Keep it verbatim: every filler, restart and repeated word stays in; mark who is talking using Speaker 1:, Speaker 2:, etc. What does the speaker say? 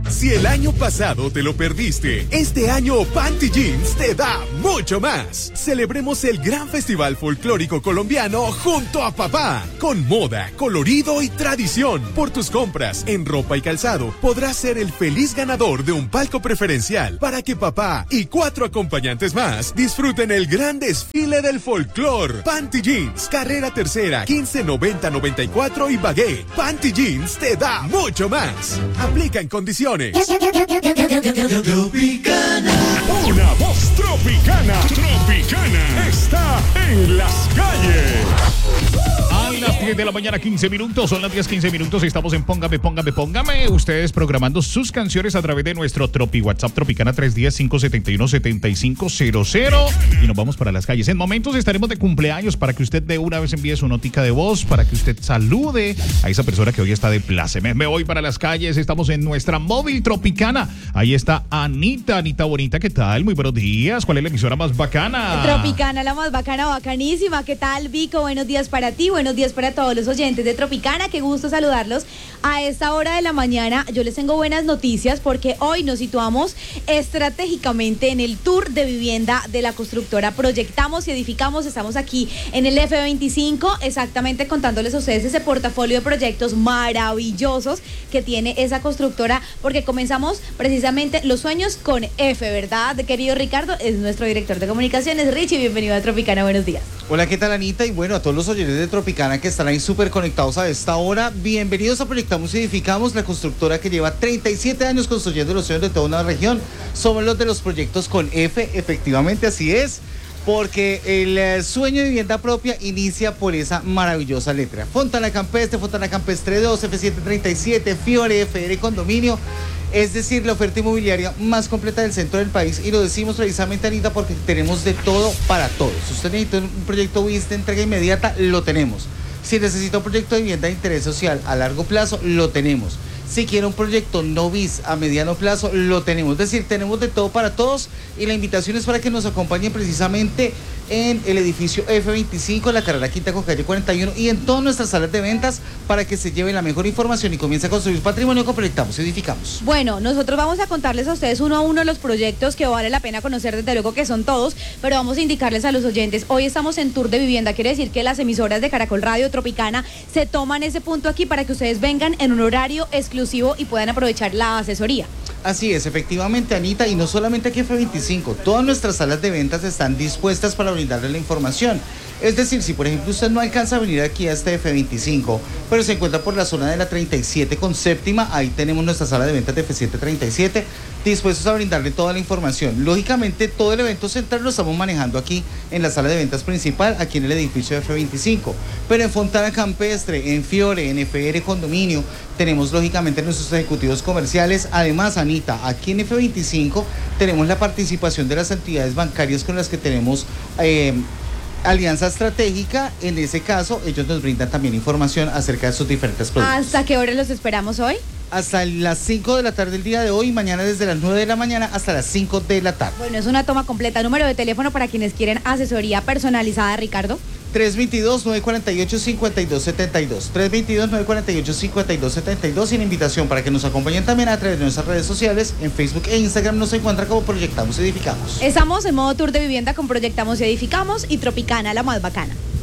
Speaker 1: Si el año pasado te lo perdiste, este año Panty Jeans te da mucho más. Celebremos el gran festival folclórico colombiano junto a papá, con moda, colorido y tradición. Por tus compras en ropa y calzado, podrás ser el feliz ganador de un palco preferencial para que papá y cuatro acompañantes más disfruten el gran desfile del folclor. Panty Jeans, carrera tercera, quince noventa noventa y cuatro y Bagué. Panty Jeans te da mucho más. Aplica en condiciones.
Speaker 2: Tropicana. Una voz tropicana. Tropicana. Está en las calles.
Speaker 3: A las diez de la mañana, quince minutos. Son las diez, quince minutos. Estamos en Póngame, Póngame, Póngame. Ustedes programando sus canciones a través de nuestro Tropi WhatsApp Tropicana tres uno cero, cinco siete uno, siete cinco cero cero. Y nos vamos para las calles. En momentos estaremos de cumpleaños para que usted de una vez envíe su notica de voz, para que usted salude a esa persona que hoy está de pláceme. Me voy para las calles. Estamos en nuestra móvil Tropicana. Ahí está Anita. Anita bonita, ¿qué tal? Muy buenos días. ¿Cuál es la emisora más bacana?
Speaker 4: Tropicana, la más bacana, bacanísima. ¿Qué tal, Vico? Buenos días para ti, buenos días para todos los oyentes de Tropicana. Qué gusto saludarlos a esta hora de la mañana. Yo les tengo buenas noticias porque hoy nos situamos estratégicamente en el tour de vivienda de la constructora Proyectamos y Edificamos. Estamos aquí en el F veinticinco, exactamente contándoles a ustedes ese portafolio de proyectos maravillosos que tiene esa constructora, porque comenzamos precisamente los sueños con F, ¿verdad? Querido Ricardo, es nuestro director de comunicaciones. Richie, bienvenido a Tropicana, buenos días.
Speaker 5: Hola, ¿qué tal, Anita? Y bueno, a todos los oyentes de Tropicana que están ahí súper conectados a esta hora, bienvenidos a Proyectamos y Edificamos, la constructora que lleva treinta y siete años construyendo los sueños de toda una región. Somos los de los proyectos con F, efectivamente así es, porque el sueño de vivienda propia inicia por esa maravillosa letra. Fontana Campestre, Fontana Campestre dos, F setecientos treinta y siete, Fiore, F R Condominio. Es decir, la oferta inmobiliaria más completa del centro del país, y lo decimos precisamente, Anita, porque tenemos de todo para todos. Si usted necesita un proyecto B I S de entrega inmediata, lo tenemos. Si necesita un proyecto de vivienda de interés social a largo plazo, lo tenemos. Si quiere un proyecto no B I S a mediano plazo, lo tenemos. Es decir, tenemos de todo para todos, y la invitación es para que nos acompañen precisamente en el edificio F veinticinco, la carrera quinta con calle cuarenta y uno, y en todas nuestras salas de ventas, para que se lleve la mejor información y comience a construir patrimonio que Proyectamos y Edificamos.
Speaker 4: Bueno, nosotros vamos a contarles a ustedes uno a uno los proyectos que vale la pena conocer, desde luego que son todos, pero vamos a indicarles a los oyentes, hoy estamos en tour de vivienda, quiere decir que las emisoras de Caracol Radio, Tropicana, se toman ese punto aquí para que ustedes vengan en un horario exclusivo y puedan aprovechar la asesoría.
Speaker 5: Así es, efectivamente, Anita, y no solamente aquí en F veinticinco, todas nuestras salas de ventas están dispuestas para brindarle la información. Es decir, si por ejemplo usted no alcanza a venir aquí a este F veinticinco, pero se encuentra por la zona de la treinta y siete con séptima, ahí tenemos nuestra sala de ventas de F setecientos treinta y siete, dispuestos a brindarle toda la información. Lógicamente, todo el evento central lo estamos manejando aquí en la sala de ventas principal, aquí en el edificio de F veinticinco, pero en Fontana Campestre, en Fiore, en F R Condominio, tenemos lógicamente nuestros ejecutivos comerciales. Además, Anita, aquí en F veinticinco tenemos la participación de las entidades bancarias con las que tenemos eh, alianza estratégica. En ese caso, ellos nos brindan también información acerca de sus diferentes productos.
Speaker 4: ¿Hasta qué hora los esperamos hoy?
Speaker 5: Hasta las cinco de la tarde del día de hoy, mañana desde las nueve de la mañana hasta las cinco de la tarde.
Speaker 4: Bueno, es una toma completa. Número de teléfono para quienes quieren asesoría personalizada, Ricardo.
Speaker 5: tres dos dos, nueve cuatro ocho, cinco dos siete dos. tres dos dos, nueve cuatro ocho, cinco dos siete dos. Y la invitación para que nos acompañen también a través de nuestras redes sociales. En Facebook e Instagram nos encuentran como Proyectamos y Edificamos.
Speaker 4: Estamos en modo tour de vivienda con Proyectamos y Edificamos y Tropicana, la más bacana.